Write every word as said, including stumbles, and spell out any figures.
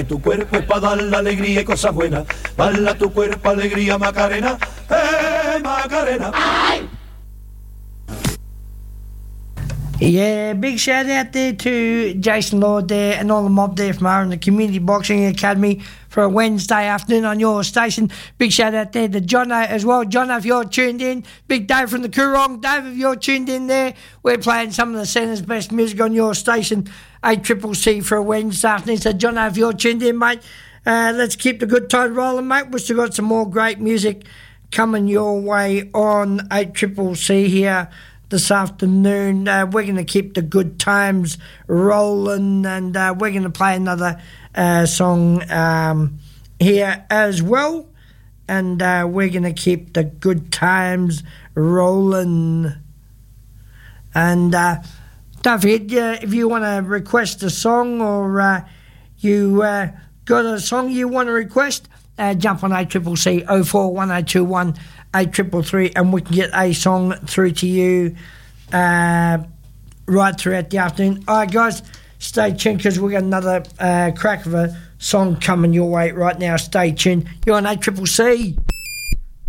Tu cuerpo es para dar la alegría y cosas buenas. Bala tu cuerpo, alegría, Macarena. ¡Eh, Macarena! ¡Ay! Yeah, big shout out there to Jason Lord there and all the mob there from our in the Community Boxing Academy for a Wednesday afternoon on your station. Big shout out there to Jono as well. Jono, if you're tuned in. Big Dave from the Coorong. Dave, if you're tuned in there, we're playing some of the centre's best music on your station, A Triple C for a Wednesday afternoon. So Jono, if you're tuned in, mate, uh, let's keep the good tide rolling, mate. We've still got some more great music coming your way on A Triple C here this afternoon. Uh, we're going to keep the good times rolling, and uh, we're going to play another uh, song um, here as well, and uh, we're going to keep the good times rolling. And uh, don't forget, uh, if you want to request a song, or uh, you uh, got a song you want to request, uh, jump on A C C C oh four one oh two one eight three three, and we can get a song through to you uh, right throughout the afternoon. All right, guys, stay tuned, because we've got another uh, crack of a song coming your way right now. Stay tuned. You're on A C C C.